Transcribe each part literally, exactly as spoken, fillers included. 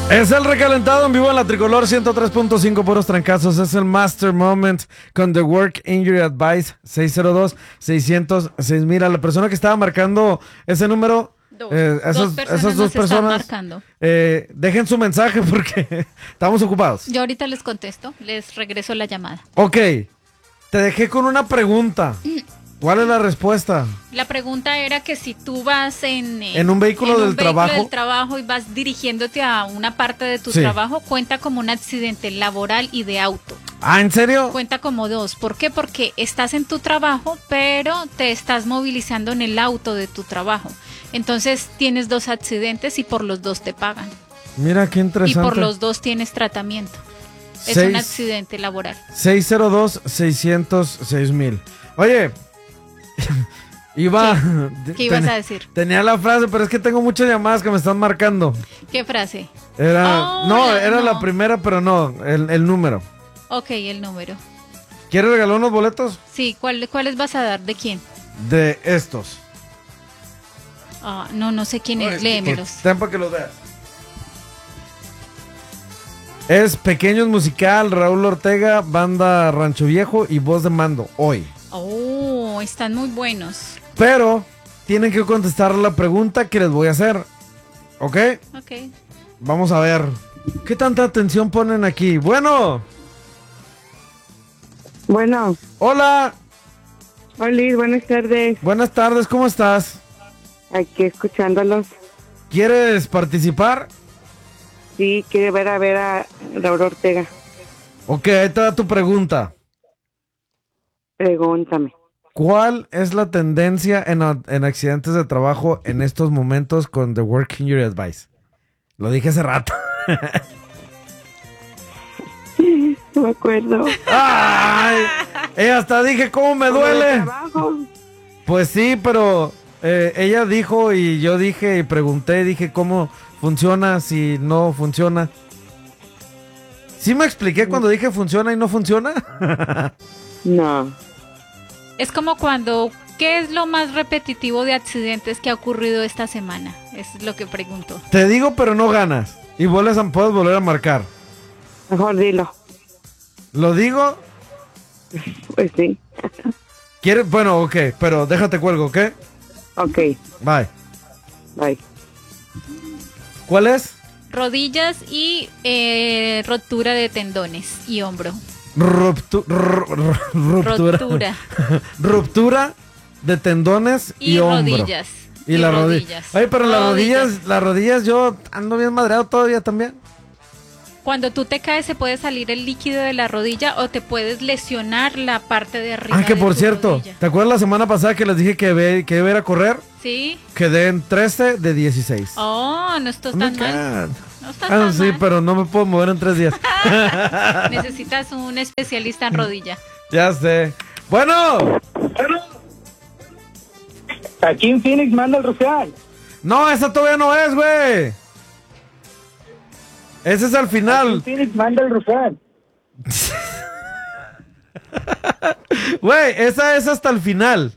Es el recalentado en vivo en la Tricolor ciento tres punto cinco, puros trancazos. Es el Master Moment con The Work Injury Advice seis cero dos, seis cero seis. Mira, la persona que estaba marcando ese número, Dos, eh, esos, dos personas esas dos nos están personas, marcando. Eh, dejen su mensaje porque estamos ocupados. Yo ahorita les contesto, les regreso la llamada. Ok, te dejé con una pregunta. ¿Cuál es la respuesta? La pregunta era que si tú vas en, eh, ¿En un vehículo en un del vehículo trabajo? del trabajo y vas dirigiéndote a una parte de tu Sí. trabajo, cuenta como un accidente laboral y de auto. Ah, ¿en serio? Cuenta como dos. ¿Por qué? Porque estás en tu trabajo, pero te estás movilizando en el auto de tu trabajo. Entonces tienes dos accidentes y por los dos te pagan. Mira qué Y interesante. por los dos tienes tratamiento. Es Seis- un accidente laboral. seis cero dos, seis cero seis mil. Oye, iba... ¿Qué ibas ten- a decir? Tenía la frase, pero es que tengo muchas llamadas que me están marcando. ¿Qué frase? Era... Oh, no, la- era no. la primera, pero no, el, el número. Ok, el número. ¿Quieres regalar unos boletos? Sí, ¿cuál, ¿cuáles vas a dar? ¿De quién? De estos. Ah, no, no sé quién es. Léemelos. Ten para que los veas. Es Pequeños Musical, Raúl Ortega, Banda Rancho Viejo y Voz de Mando, hoy. Oh, están muy buenos. Pero tienen que contestar la pregunta que les voy a hacer. ¿Ok? Ok. Vamos a ver. ¿Qué tanta atención ponen aquí? Bueno. Bueno. Hola. Hola, buenas tardes. Buenas tardes, ¿cómo estás? Aquí escuchándolos. ¿Quieres participar? Sí, quiere ver a ver a Raúl Ortega. Ok, ahí te da tu pregunta. Pregúntame. ¿Cuál es la tendencia en, en accidentes de trabajo en estos momentos con The Work Injury Advice? Lo dije hace rato. No me acuerdo. ¡Ay! Eh, hasta dije, ¿cómo me duele? Trabajo. Pues sí, pero eh, ella dijo y yo dije y pregunté, dije, ¿cómo funciona si no funciona? ¿Sí me expliqué cuando dije funciona y no funciona? No. Es como cuando, ¿qué es lo más repetitivo de accidentes que ha ocurrido esta semana? Es lo que pregunto. Te digo, pero no ganas. Y vuelves a, puedes volver a marcar. Mejor dilo. ¿Lo digo? Pues sí. ¿Quieres? Bueno, ok, pero déjate cuelgo, ¿ok? Ok. Bye. Bye. ¿Cuál es? Rodillas y eh, rotura de tendones y hombro. Ruptu- ru- ru- ruptura. Rotura. Ruptura de tendones y, Y hombro. rodillas. Y, Y las rodillas. rodillas. Ay, pero las Rodillas. rodillas, las rodillas yo ando bien madreado todavía también. Cuando tú te caes se puede salir el líquido de la rodilla o te puedes lesionar la parte de arriba. Ah, que de por tu cierto, rodilla. ¿te acuerdas la semana pasada que les dije que, ve, que iba a ir a correr? Sí. Quedé en trece de dieciséis. Oh, no estás Oh my tan mal. God. No estás Ah, tan sí, mal. pero no me puedo mover en tres días. Necesitas un especialista en rodilla. Ya sé. Bueno. Aquí en Phoenix manda el rufián. No, esa todavía no es, güey. Ese es al Aquí en final. Phoenix manda el rufián. Güey, esa es hasta el final.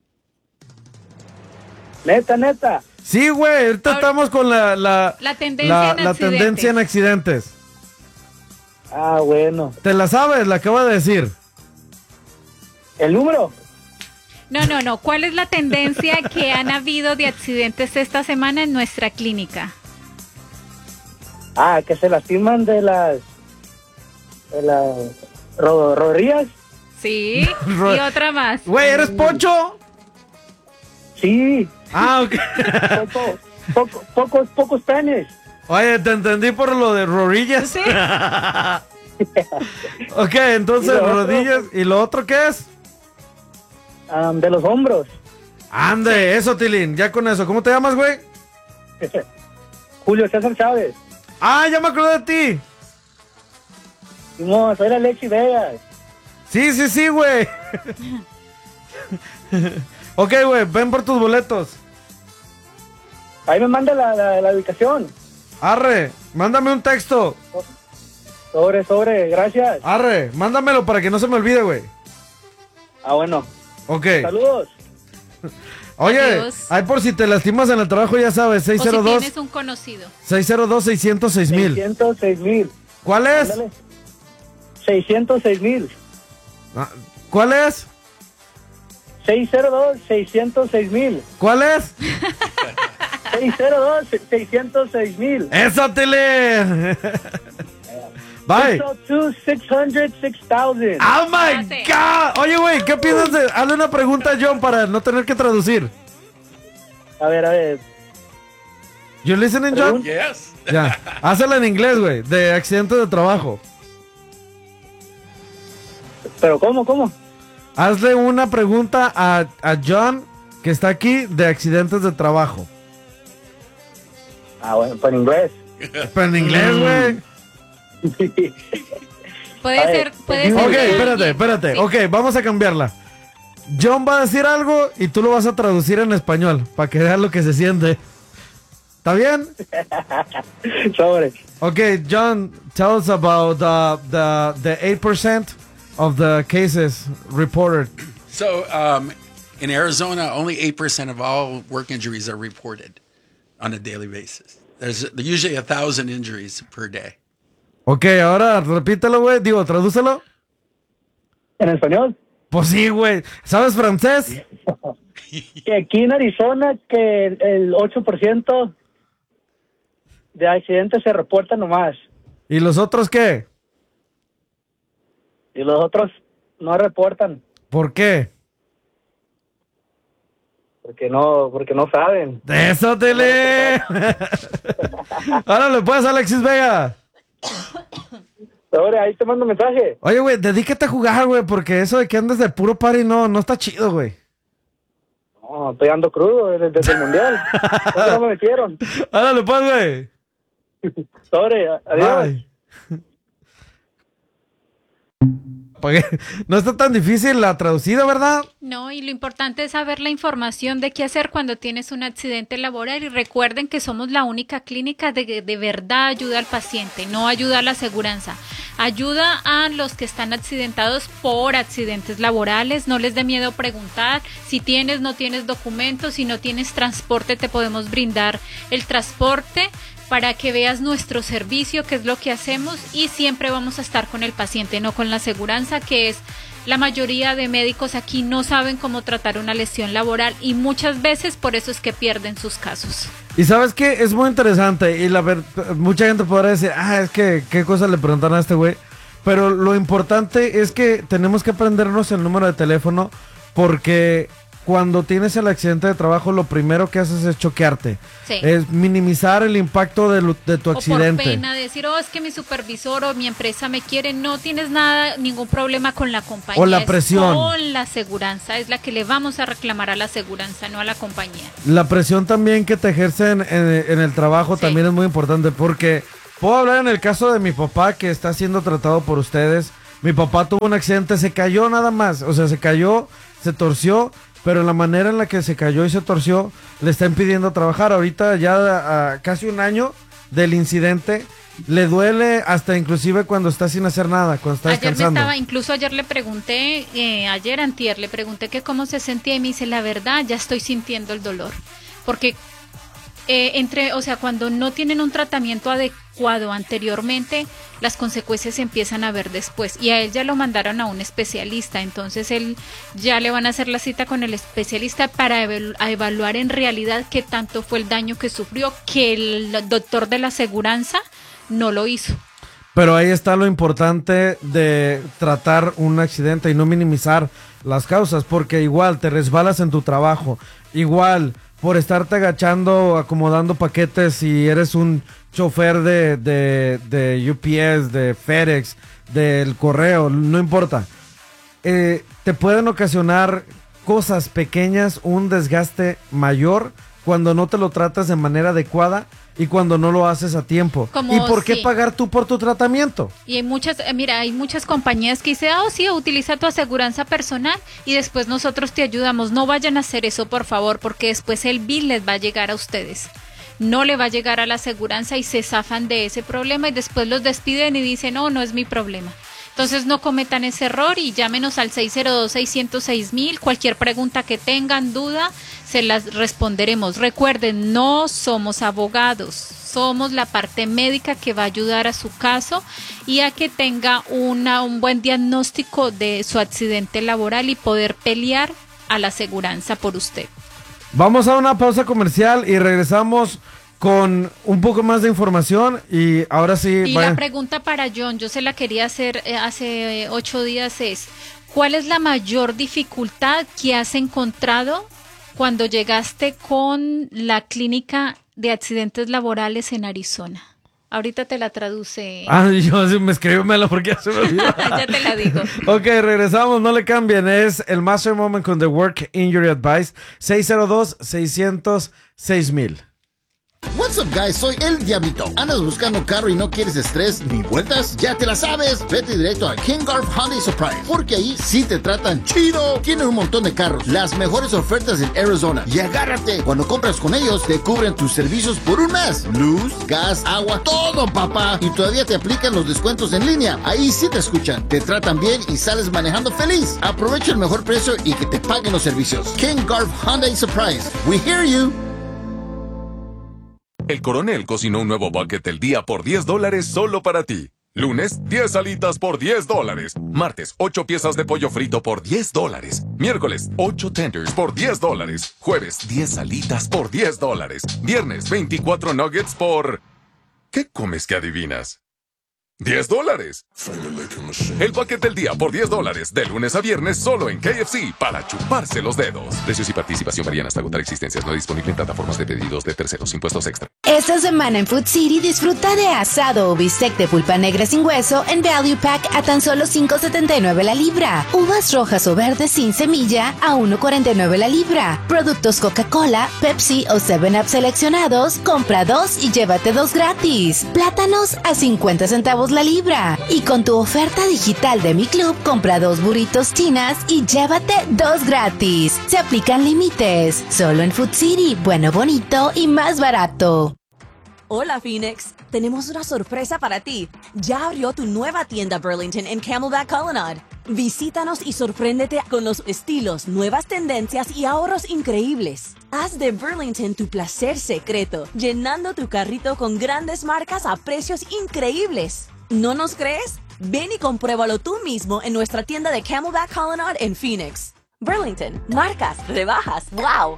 Neta, neta. Sí, güey, ahorita Ahora- estamos con la, la, La tendencia la, en la accidentes. tendencia en accidentes. Ah, bueno. ¿Te la sabes? La acabo de decir. ¿El número? No, no, no. ¿Cuál es la tendencia que han habido de accidentes esta semana en nuestra clínica? Ah, que se lastiman de las... De las... ro- rodillas. Sí. Ro- Y otra más. Güey, ¿eres pocho? Sí. Ah, ok. Poco, poco, pocos, pocos penes. Oye, te entendí por lo de rodillas. Sí. Ok, entonces ¿Y lo otro? rodillas. ¿Y lo otro qué es? Am, de los hombros. Ande, eso, Tilín. Ya con eso. ¿Cómo te llamas, güey? Julio César Chávez. Ah, ya me acordé de ti. Simón, soy la Lexi Vegas. Sí, sí, sí, güey. Ok, güey, ven por tus boletos. Ahí me manda la, la, la ubicación. Arre, mándame un texto. Sobre, sobre, gracias. Arre, mándamelo para que no se me olvide, güey. Ah, bueno. Ok. Saludos. Oye, Adiós. ahí por si te lastimas en el trabajo, ya sabes, O si seiscientos dos, tienes un conocido. seiscientos dos, seiscientos seis mil. seiscientos seis mil. ¿Cuál es? Ándale. seiscientos seis mil. Ah, ¿Cuál es? seiscientos dos, seiscientos seis mil. ¿Cuál es? seiscientos dos, seiscientos seis mil. ¡Esa tele! Bye. seiscientos dos, seiscientos seis thousand. ¡Oh my Gracias. God! Oye, güey, ¿qué piensas de...? Hazle una pregunta a John para no tener que traducir. A ver, a ver. ¿You listening, John? Yes. Ya. Hazla en inglés, güey, de accidente de trabajo. ¿Pero cómo, cómo? Hazle una pregunta a, a John, que está aquí, de accidentes de trabajo. Ah, bueno, pues en inglés. Pero en inglés, güey. Puede A ver, ser, puede ser. Ok, de espérate, alguien. espérate. Sí. Ok, vamos a cambiarla. John va a decir algo y tú lo vas a traducir en español, para que veas lo que se siente. ¿Está bien? Sobre. Ok, John, tell us about the, the, the eight percent of the cases reported. So, um, in Arizona, only eight percent of all work injuries are reported on a daily basis. There's usually a thousand injuries per day. Ok, ahora repítelo, güey. Digo, tradúcelo. ¿En español? Pues sí, güey. ¿Sabes francés? Que aquí en Arizona que el, el ocho por ciento de accidentes se reportan nomás. ¿Y los otros qué? Y los otros no reportan. ¿Por qué? Porque no, porque no saben. ¡Eso, tele! Ahora le puedes, Alexis Vega. Sobre, ahí te mando mensaje. Oye, güey, dedícate a jugar, güey, porque eso de que andes de puro party no, no está chido, güey. No, estoy ando crudo desde, desde el mundial. ¿Cómo no me metieron? Ahora le puedes, güey. Sobre, adiós. Bye. Porque no está tan difícil la traducida, ¿verdad? No, y lo importante es saber la información de qué hacer cuando tienes un accidente laboral. Y recuerden que somos la única clínica de, de verdad ayuda al paciente, no ayuda a la aseguranza. Ayuda a los que están accidentados por accidentes laborales. No les dé miedo preguntar. Si tienes, no tienes documentos, si no tienes transporte, te podemos brindar el transporte para que veas nuestro servicio, qué es lo que hacemos, y siempre vamos a estar con el paciente, no con la aseguranza, que es la mayoría de médicos aquí no saben cómo tratar una lesión laboral y muchas veces por eso es que pierden sus casos. Y sabes qué, es muy interesante y la ver mucha gente podrá decir, ah, es que qué cosa le preguntaron a este güey, pero lo importante es que tenemos que aprendernos el número de teléfono, porque cuando tienes el accidente de trabajo lo primero que haces es choquearte, Sí. es minimizar el impacto de, lo- de tu O accidente. por pena decir, oh, es que mi supervisor o mi empresa me quiere, no tienes nada, ningún problema con la compañía. O la es presión. con la aseguranza, es la que le vamos a reclamar a la aseguranza, no a la compañía. La presión también que te ejercen en, en el trabajo Sí. también es muy importante, porque puedo hablar en el caso de mi papá que está siendo tratado por ustedes. Mi papá tuvo un accidente, se cayó nada más, o sea, se cayó, se torció, pero la manera en la que se cayó y se torció le está impidiendo trabajar. Ahorita ya a casi un año del incidente, le duele hasta inclusive cuando está sin hacer nada, cuando está Ayer me descansando. estaba, incluso ayer le pregunté, eh, ayer antier, le pregunté que cómo se sentía y me dice, la verdad, ya estoy sintiendo el dolor. Porque eh, entre, o sea, cuando no tienen un tratamiento adecuado anteriormente, las consecuencias se empiezan a ver después. Y a él ya lo mandaron a un especialista, entonces él ya le van a hacer la cita con el especialista para evalu- a evaluar en realidad qué tanto fue el daño que sufrió, que el doctor de la aseguranza no lo hizo. Pero ahí está lo importante de tratar un accidente y no minimizar las causas, porque igual te resbalas en tu trabajo, igual por estarte agachando, acomodando paquetes, si eres un chofer de, de, de U P S, de FedEx, del correo, no importa. Eh, te pueden ocasionar cosas pequeñas, un desgaste mayor cuando no te lo tratas de manera adecuada y cuando no lo haces a tiempo. Como ¿Y por qué sí. pagar tú por tu tratamiento? Y hay muchas, eh, mira, hay muchas compañías que dicen, oh sí, utiliza tu aseguranza personal y después nosotros te ayudamos. No vayan a hacer eso, por favor, porque después el bill les va a llegar a ustedes. No le va a llegar a la aseguranza y se zafan de ese problema y después los despiden y dicen, oh, no es mi problema. Entonces no cometan ese error y llámenos al seis cero dos, seis cero seis mil. Cualquier pregunta que tengan, duda, se las responderemos. Recuerden, no somos abogados, somos la parte médica que va a ayudar a su caso y a que tenga una, un buen diagnóstico de su accidente laboral y poder pelear a la aseguranza por usted. Vamos a una pausa comercial y regresamos con un poco más de información y ahora sí... Y vaya. la pregunta para John, yo se la quería hacer eh, hace eh, ocho días es, ¿cuál es la mayor dificultad que has encontrado cuando llegaste con la clínica de accidentes laborales en Arizona? Ahorita te la traduce. Ah, yo sí me escribímelo porque ya se me olvidó. Ya te la digo. Ok, regresamos, no le cambien. Es el Master Moment con The Work Injury Advice. seis cero dos, seis cero seis mil. What's up, guys? Soy El Diablito. ¿Andas buscando carro y no quieres estrés ni vueltas? Ya te la sabes. Vete directo a King Garf Hyundai Surprise, porque ahí sí te tratan chido. Tienen un montón de carros, las mejores ofertas en Arizona. Y agárrate, cuando compras con ellos, te cubren tus servicios por un mes. Luz, gas, agua, todo, papá. Y todavía te aplican los descuentos en línea. Ahí sí te escuchan, te tratan bien y sales manejando feliz. Aprovecha el mejor precio y que te paguen los servicios. King Garf Hyundai Surprise. We hear you. El Coronel cocinó un nuevo bucket del día por diez dólares solo para ti. Lunes, diez alitas por diez dólares. Martes, ocho piezas de pollo frito por diez dólares. Miércoles, ocho tenders por diez dólares. Jueves, diez alitas por diez dólares. Viernes, veinticuatro nuggets por... ¿Qué comes que adivinas? diez dólares. El paquete del día por diez dólares, de lunes a viernes, solo en K F C, para chuparse los dedos. Precios y participación varían hasta agotar existencias. No disponible en plataformas de pedidos de terceros. Impuestos extra. Esta semana en Food City disfruta de asado o bistec de pulpa negra sin hueso en Value Pack a tan solo cinco setenta y nueve la libra. Uvas rojas o verdes sin semilla a uno cuarenta y nueve la libra. Productos Coca-Cola, Pepsi o seven up seleccionados, compra dos y llévate dos gratis. Plátanos a cincuenta centavos la libra. Y con tu oferta digital de Mi Club, compra dos burritos chinas y llévate dos gratis. Se aplican límites. Solo en Food City, bueno, bonito y más barato. Hola Phoenix, tenemos una sorpresa para ti. Ya abrió tu nueva tienda Burlington en Camelback Colonnade. Visítanos y sorpréndete con los estilos, nuevas tendencias y ahorros increíbles. Haz de Burlington tu placer secreto, llenando tu carrito con grandes marcas a precios increíbles. ¿No nos crees? Ven y compruébalo tú mismo en nuestra tienda de Camelback Colonnade en Phoenix. Burlington, marcas, rebajas, wow.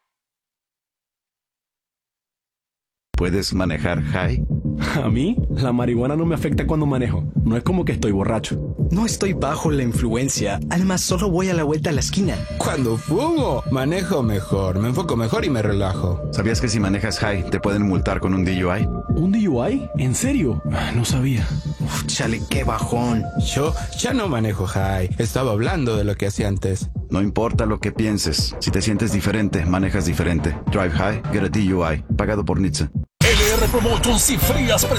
¿Puedes manejar high? A mí, la marihuana no me afecta cuando manejo. No es como que estoy borracho. No estoy bajo la influencia. Además, solo voy a la vuelta a la esquina. Cuando fumo, manejo mejor. Me enfoco mejor y me relajo. ¿Sabías que si manejas high te pueden multar con un D U I? ¿Un D U I? ¿En serio? No sabía. Uf, chale, qué bajón. Yo ya no manejo high. Estaba hablando de lo que hacía antes. No importa lo que pienses. Si te sientes diferente, manejas diferente. Drive high, get a D U I. Pagado por N H T S A. L R Promotions y Frías presenta